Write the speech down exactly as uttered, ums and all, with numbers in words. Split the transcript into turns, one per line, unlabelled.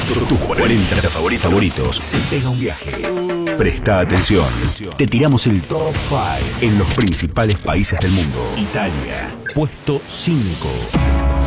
Tus cuarenta favoritos, favoritos. Se pega un viaje. Presta atención. Te tiramos el top cinco en los principales países del mundo. Italia, puesto cinco.